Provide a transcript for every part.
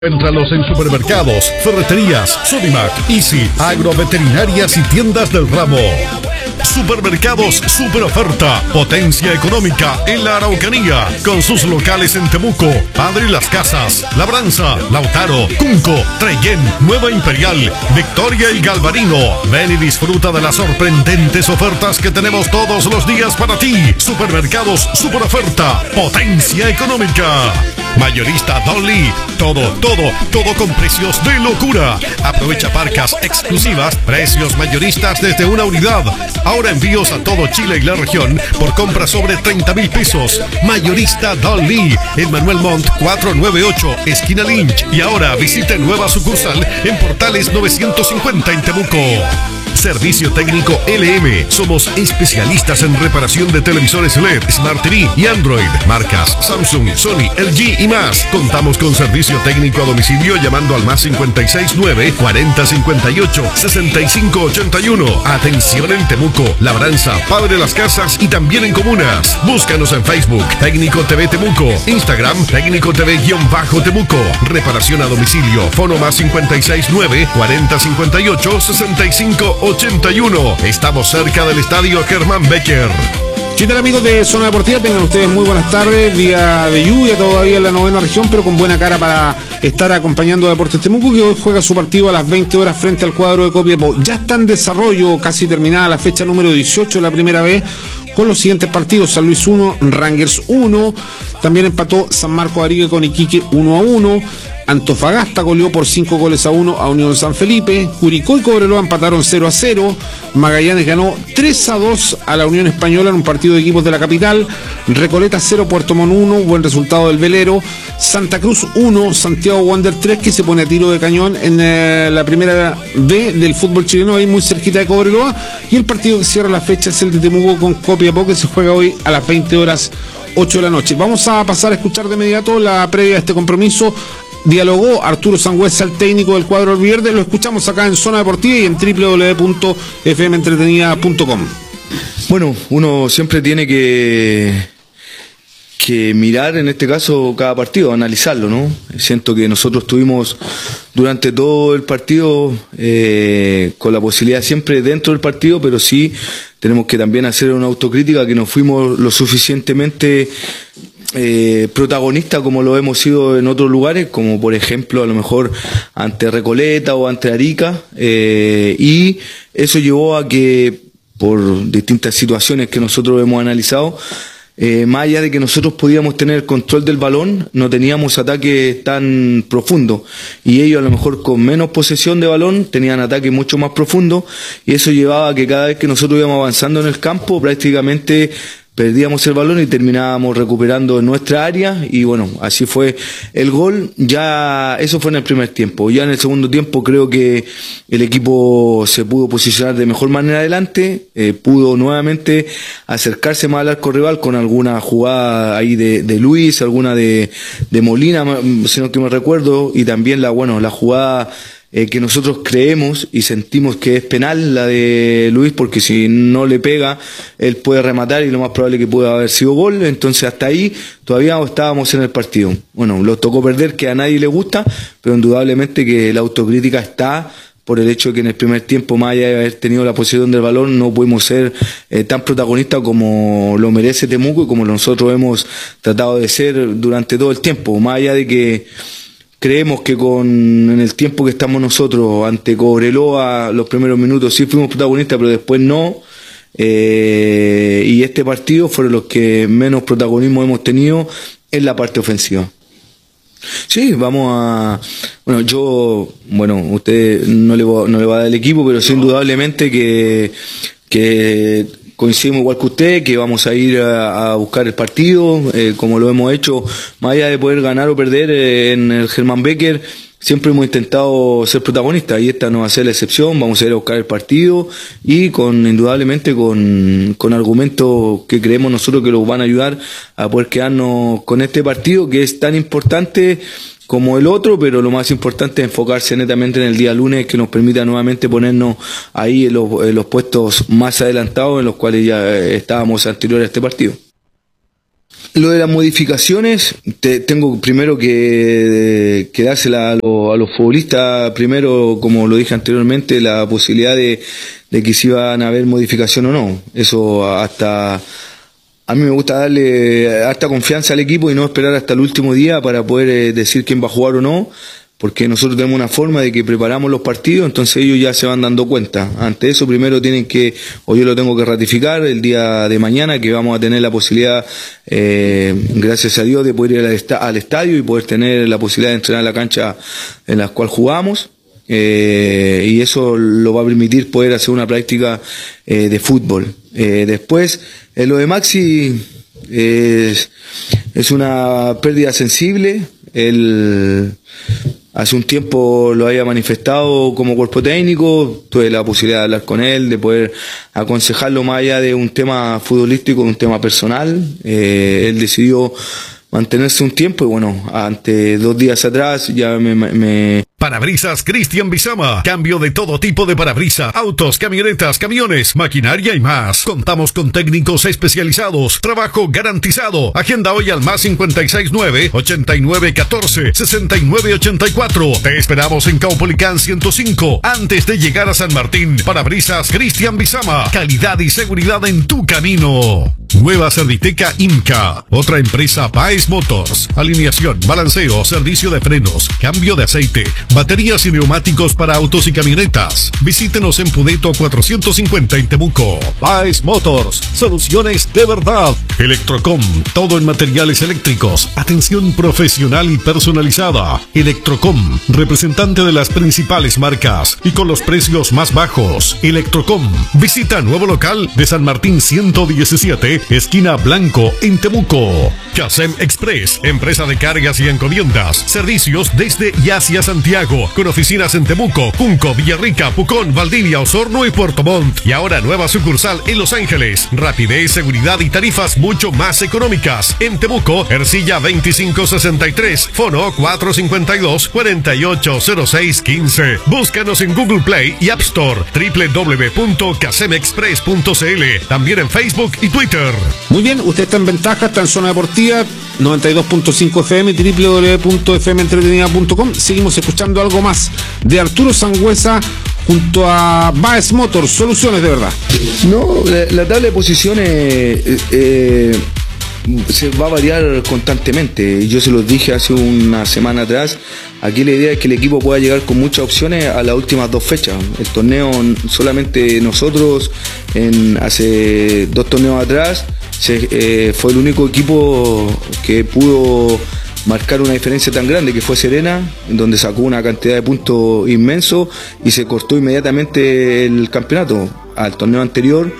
Encuéntralos en supermercados, ferreterías, Sodimac, Easy, agroveterinarias y tiendas del ramo. Supermercados Super Oferta, potencia económica en la Araucanía, con sus locales en Temuco, Padre Las Casas, Labranza, Lautaro, Cunco, Trellén, Nueva Imperial, Victoria y Galvarino. Ven y disfruta de las sorprendentes ofertas que tenemos todos los días para ti. Supermercados Super Oferta, potencia económica. Mayorista Dolly, todo con precios de locura. Aprovecha parcas exclusivas, precios mayoristas desde una unidad. Ahora envíos a todo Chile y la región por compra sobre 30,000 pesos. Mayorista Dolly, en Manuel Montt 498, esquina Lynch. Y ahora visite nueva sucursal en Portales 950 en Temuco. Servicio técnico LM. Somos especialistas en reparación de televisores LED, Smart TV y Android. Marcas Samsung, Sony, LG y más. Contamos con servicio técnico a domicilio llamando al más 569 40 58 65 81. Atención en Temuco, Labranza, Padre Las Casas y también en comunas. Búscanos en Facebook, Técnico TV Temuco, Instagram, Técnico TV-Temuco. Reparación a domicilio. Fono más 569 40 58 65 81. Estamos cerca del estadio Germán Becker. ¿Qué tal, amigos de Zona Deportiva? Tengan ustedes muy buenas tardes. Día de lluvia todavía en la novena región, pero con buena cara para estar acompañando a Deportes Temuco, que hoy juega su partido a las 20 horas frente al cuadro de Copiapó. Ya está en desarrollo, casi terminada la fecha número 18 de la primera vez, con los siguientes partidos: San Luis 1, Rangers 1, también empató San Marcos de Arica con Iquique 1-1, Antofagasta goleó por 5-1 a Unión San Felipe, Curicó y Cobreloa empataron 0-0, Magallanes ganó 3-2 a la Unión Española en un partido de equipos de la capital, Recoleta 0, Puerto Montt 1, buen resultado del velero, Santa Cruz 1, Santiago Wander 3, que se pone a tiro de cañón en la primera B del fútbol chileno, ahí muy cerquita de Cobreloa, y el partido que cierra la fecha es el de Temuco con Copiapó, que se juega hoy a las 20 horas 8 de la noche. Vamos a pasar a escuchar de inmediato la previa de este compromiso. Dialogó Arturo Sangüesa, el técnico del cuadro albiverde. Lo escuchamos acá en Zona Deportiva y en www.fmentretenida.com. Bueno, uno siempre tiene que mirar, en este caso, cada partido, analizarlo, ¿no? Siento que nosotros tuvimos durante todo el partido con la posibilidad siempre dentro del partido, pero sí tenemos que también hacer una autocrítica, que no fuimos lo suficientemente protagonista como lo hemos sido en otros lugares, como por ejemplo a lo mejor ante Recoleta o ante Arica, y eso llevó a que por distintas situaciones que nosotros hemos analizado, más allá de que nosotros podíamos tener el control del balón, no teníamos ataques tan profundos, y ellos a lo mejor con menos posesión de balón tenían ataques mucho más profundos, y eso llevaba a que cada vez que nosotros íbamos avanzando en el campo prácticamente perdíamos el balón y terminábamos recuperando en nuestra área, y bueno, así fue el gol. Ya eso fue en el primer tiempo. Ya en el segundo tiempo creo que el equipo se pudo posicionar de mejor manera adelante, pudo nuevamente acercarse más al arco rival con alguna jugada ahí de Luis, alguna de Molina, sino que me recuerdo, y también la jugada que nosotros creemos y sentimos que es penal, la de Luis, porque si no le pega, él puede rematar y lo más probable que pueda haber sido gol. Entonces hasta ahí todavía estábamos en el partido. Bueno, lo tocó perder, que a nadie le gusta, pero indudablemente que la autocrítica está por el hecho de que en el primer tiempo, más allá de haber tenido la posesión del balón, no pudimos ser tan protagonistas como lo merece Temuco y como nosotros hemos tratado de ser durante todo el tiempo. Más allá de que creemos que en el tiempo que estamos nosotros ante Cobreloa, los primeros minutos sí fuimos protagonistas, pero después no. Y este partido fueron los que menos protagonismo hemos tenido en la parte ofensiva. Sí, usted no le va a dar el equipo, pero sí, indudablemente que coincidimos igual que usted, que vamos a ir a buscar el partido, como lo hemos hecho, más allá de poder ganar o perder en el Germán Becker, siempre hemos intentado ser protagonistas, y esta no va a ser la excepción. Vamos a ir a buscar el partido y indudablemente con argumentos que creemos nosotros que nos van a ayudar a poder quedarnos con este partido, que es tan importante como el otro, pero lo más importante es enfocarse netamente en el día lunes, que nos permita nuevamente ponernos ahí en los puestos más adelantados, en los cuales ya estábamos anteriores a este partido. Lo de las modificaciones, tengo primero que dársela a los futbolistas, primero, como lo dije anteriormente, la posibilidad de que si van a haber modificación o no. Eso hasta... A mí me gusta darle harta confianza al equipo y no esperar hasta el último día para poder decir quién va a jugar o no, porque nosotros tenemos una forma de que preparamos los partidos, entonces ellos ya se van dando cuenta. Ante eso primero tienen que, o yo lo tengo que ratificar el día de mañana, que vamos a tener la posibilidad, gracias a Dios, de poder ir al estadio y poder tener la posibilidad de entrenar la cancha en la cual jugamos. Y eso lo va a permitir poder hacer una práctica de fútbol. Después, lo de Maxi es una pérdida sensible. Él hace un tiempo lo había manifestado como cuerpo técnico, tuve la posibilidad de hablar con él, de poder aconsejarlo más allá de un tema futbolístico, de un tema personal. Él decidió mantenerse un tiempo y bueno, ante 2 días atrás ya me... Parabrisas Cristian Bizama. Cambio de todo tipo de parabrisas, autos, camionetas, camiones, maquinaria y más. Contamos con técnicos especializados. Trabajo garantizado. Agenda hoy al más 569-8914-6984. Te esperamos en Caupolicán 105. Antes de llegar a San Martín. Parabrisas Cristian Bizama. Calidad y seguridad en tu camino. Nueva Serviteca Inca. Otra empresa Baez Motors. Alineación, balanceo, servicio de frenos, cambio de aceite, baterías y neumáticos para autos y camionetas. Visítenos en Pudeto 450 en Temuco. Baez Motors, soluciones de verdad. Electrocom, todo en materiales eléctricos. Atención profesional y personalizada. Electrocom, representante de las principales marcas y con los precios más bajos. Electrocom, visita nuevo local de San Martín 117, esquina Blanco en Temuco. Casem Express, empresa de cargas y encomiendas. Servicios desde y hacia Santiago, con oficinas en Temuco, Junco, Villarrica, Pucón, Valdivia, Osorno y Puerto Montt. Y ahora nueva sucursal en Los Ángeles. Rapidez, seguridad y tarifas mucho más económicas. En Temuco, Ercilla 2563, fono 452-480615. Búscanos en Google Play y App Store, www.casemexpress.cl. También en Facebook y Twitter. Muy bien, usted está en ventaja, está en Zona Deportiva, 92.5 FM, www.fmentretenida.com. Seguimos escuchando algo más de Arturo Sangüesa junto a Baez Motors, soluciones de verdad. No, la tabla de posiciones se va a variar constantemente. Yo se los dije hace una semana atrás. Aquí la idea es que el equipo pueda llegar con muchas opciones a las últimas 2 fechas. El torneo, solamente nosotros, hace 2 torneos atrás, fue el único equipo que pudo marcar una diferencia tan grande, que fue Serena, donde sacó una cantidad de puntos inmenso y se cortó inmediatamente el campeonato. Al torneo anterior,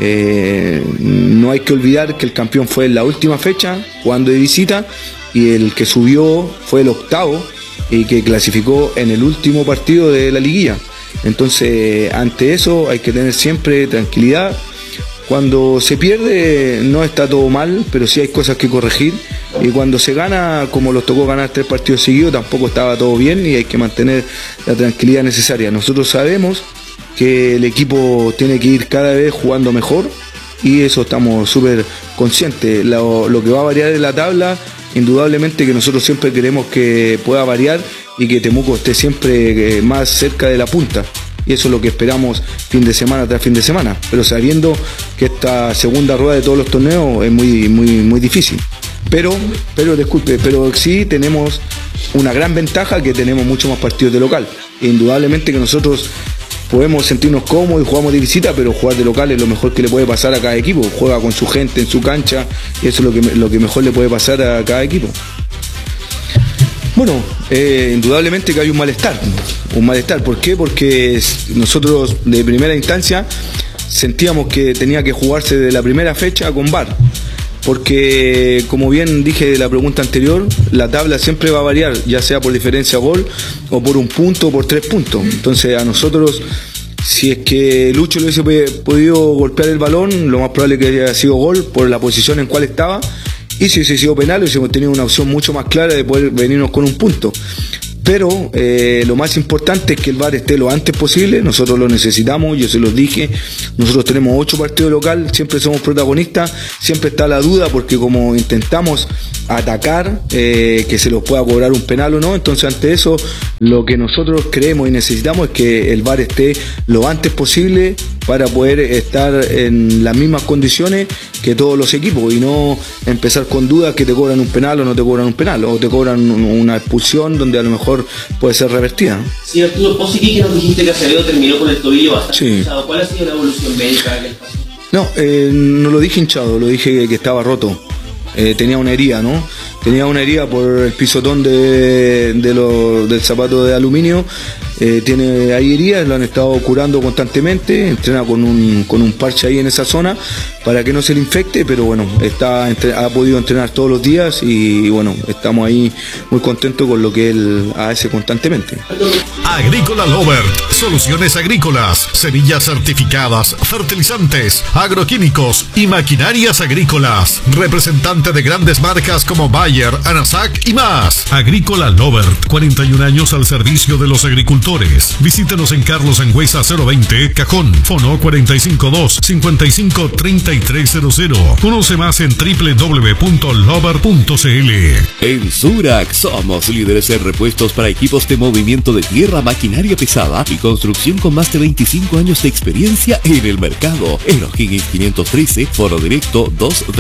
no hay que olvidar que el campeón fue en la última fecha, jugando de visita, y el que subió fue el octavo y que clasificó en el último partido de la liguilla. Entonces, ante eso hay que tener siempre tranquilidad. Cuando se pierde no está todo mal, pero sí hay cosas que corregir. Y cuando se gana, como los tocó ganar 3 partidos seguidos, tampoco estaba todo bien y hay que mantener la tranquilidad necesaria. Nosotros sabemos que el equipo tiene que ir cada vez jugando mejor y eso estamos súper conscientes. Lo que va a variar en la tabla, indudablemente que nosotros siempre queremos que pueda variar y que Temuco esté siempre más cerca de la punta. Y eso es lo que esperamos fin de semana tras fin de semana, pero sabiendo que esta segunda rueda de todos los torneos es muy difícil. Pero sí tenemos una gran ventaja, que tenemos mucho más partidos de local. Indudablemente que nosotros podemos sentirnos cómodos y jugamos de visita, pero jugar de local es lo mejor que le puede pasar a cada equipo. Juega con su gente en su cancha y eso es lo que mejor le puede pasar a cada equipo. Bueno, indudablemente que hay un malestar. ¿Por qué? Porque nosotros de primera instancia sentíamos que tenía que jugarse de la primera fecha con VAR. Porque, como bien dije de la pregunta anterior, la tabla siempre va a variar, ya sea por diferencia de gol, o por 1 punto, o por 3 puntos. Entonces, a nosotros, si es que Lucho le hubiese podido golpear el balón, lo más probable es que haya sido gol por la posición en cual estaba. Y si hubiese sido penal, hubiésemos tenido una opción mucho más clara de poder venirnos con 1 punto. pero lo más importante es que el VAR esté lo antes posible. Nosotros lo necesitamos, yo se los dije, nosotros tenemos 8 partidos local, siempre somos protagonistas, siempre está la duda porque como intentamos atacar, que se los pueda cobrar un penal o no, entonces ante eso lo que nosotros creemos y necesitamos es que el VAR esté lo antes posible para poder estar en las mismas condiciones que todos los equipos y no empezar con dudas que te cobran un penal o no te cobran un penal, o te cobran una expulsión donde a lo mejor puede ser revertida, ¿no? Sí, Arturo, vos sí que nos dijiste que Acevedo terminó con el tobillo bastante hinchado. Sí. ¿Cuál ha sido la evolución médica del espacio? No, no lo dije hinchado, lo dije que estaba roto. Tenía una herida, ¿no? Tenía una herida por el pisotón del zapato de aluminio. Tiene ahí heridas, lo han estado curando constantemente, entrena con un parche ahí en esa zona para que no se le infecte, pero bueno, ha podido entrenar todos los días y bueno, estamos ahí muy contentos con lo que él hace constantemente. Agrícola Lovert, soluciones agrícolas, semillas certificadas, fertilizantes, agroquímicos y maquinarias agrícolas. Representante de grandes marcas como Bayer, Anasac y más. Agrícola Lovert, 41 años al servicio de los agricultores. Visítenos en Carlos Angüesa 020, Cajón, Fono 452-553300. Conoce más en www.lover.cl. En Surac somos líderes en repuestos para equipos de movimiento de tierra, maquinaria pesada y construcción con más de 25 años de experiencia en el mercado. En O'Higgins 513, foro directo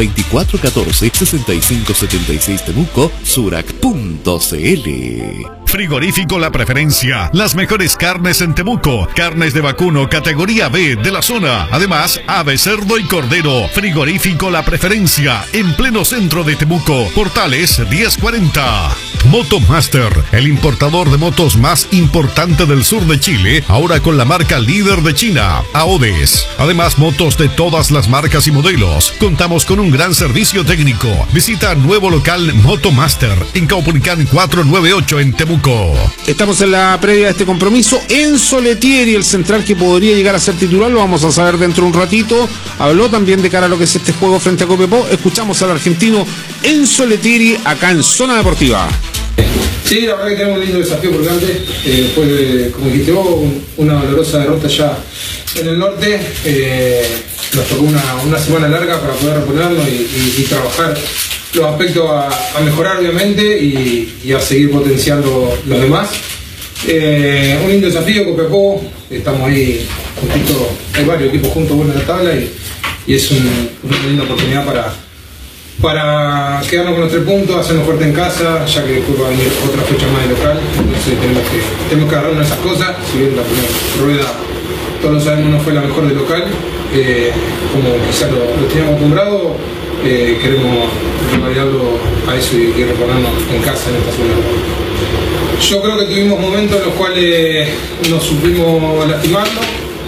224-14-6576 Temuco, surac.cl. Frigorífico La Preferencia, las mejores carnes en Temuco, carnes de vacuno categoría B de la zona, además ave, cerdo y cordero. Frigorífico La Preferencia, en pleno centro de Temuco, Portales 1040. Motomaster, el importador de motos más importante del sur de Chile, ahora con la marca líder de China, AODES. Además, motos de todas las marcas y modelos. Contamos con un gran servicio técnico. Visita nuevo local Motomaster en Caupolicán 498 en Temuco. Estamos en la previa de este compromiso. Enzo Letieri, el central que podría llegar a ser titular, lo vamos a saber dentro de un ratito. Habló también de cara a lo que es este juego frente a Copiapó. Escuchamos al argentino Enzo Letieri acá en Zona Deportiva. Sí, la verdad que tenemos un lindo desafío por delante. Después de, como dijiste vos, una dolorosa derrota ya en el norte. Nos tocó una semana larga para poder reponernos y trabajar los aspectos a mejorar, obviamente, y a seguir potenciando los demás. Un lindo desafío, Copiapó. Estamos ahí juntitos, hay varios equipos juntos buenos en la tabla y es una linda oportunidad para quedarnos con los 3 puntos, hacernos fuerte en casa, ya que después va a venir otra fecha más de local. Entonces tenemos que agarrarnos esas cosas. Si bien la primera rueda, todos lo sabemos, no fue la mejor de local, como quizás lo teníamos acostumbrado, queremos revalidarlo a eso y reponernos en casa en esta segunda rueda. Yo creo que tuvimos momentos en los cuales nos supimos lastimarnos.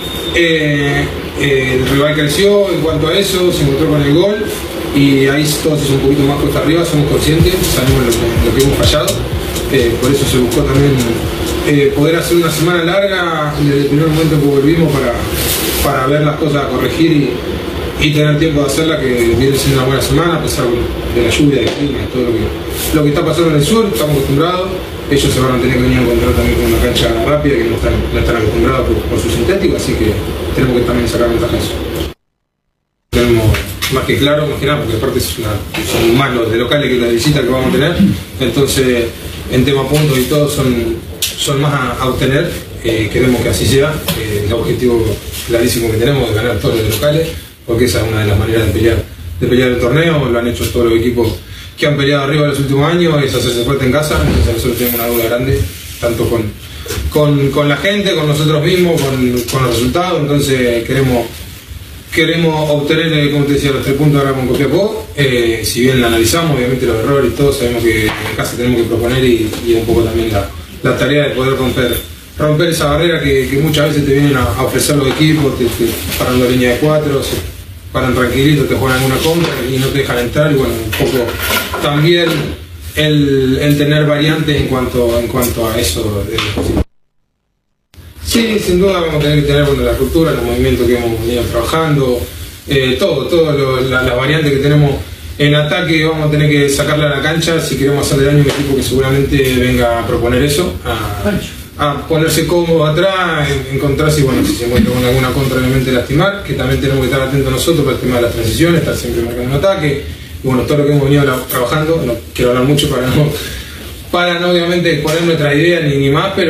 El rival creció en cuanto a eso, se encontró con el gol y ahí todo se hizo un poquito más cuesta arriba, somos conscientes, sabemos lo que hemos fallado, por eso se buscó también poder hacer una semana larga desde el primer momento que volvimos para ver las cosas a corregir y tener tiempo de hacerla, que viene siendo una buena semana a pesar de la lluvia, del clima, todo lo que está pasando en el sur. Estamos acostumbrados, ellos se van a tener que venir a encontrar también con una cancha rápida que no están acostumbrados por su sintético, así que tenemos que también sacar ventaja de eso. Tenemos más que claro, más que nada, porque aparte son más los de locales que las visitas que vamos a tener, entonces en tema puntos y todo son más a obtener. Queremos que así sea, el objetivo clarísimo que tenemos es ganar todos los de locales, porque esa es una de las maneras de pelear el torneo. Lo han hecho todos los equipos que han peleado arriba en los últimos años, es hacerse fuerte en casa. Entonces nosotros tenemos una deuda grande, tanto con la gente, con nosotros mismos, con los resultados. Entonces queremos obtener, como te decía, los 3 puntos ahora con Copiapó. Si bien la analizamos, obviamente los errores y todo, sabemos que en casa tenemos que proponer y un poco también la tarea de poder romper esa barrera que muchas veces te vienen a ofrecer los equipos, te paran la línea de 4, se paran tranquilitos, te juegan alguna contra y no te dejan entrar. Y bueno, un poco también el tener variantes en cuanto a eso. Sí, sin duda vamos a tener que tener la cultura, los movimientos que hemos venido trabajando, todas las variantes que tenemos En ataque vamos a tener que sacarla a la cancha si queremos hacerle daño a un equipo que seguramente venga a proponer eso, a ponerse cómodo atrás, encontrarse y bueno, si se encuentra con alguna contra, obviamente lastimar, que también tenemos que estar atentos nosotros para el tema de las transiciones, estar siempre marcando un ataque, y bueno, todo lo que hemos venido trabajando, no quiero hablar mucho para no obviamente poner nuestra idea ni más, pero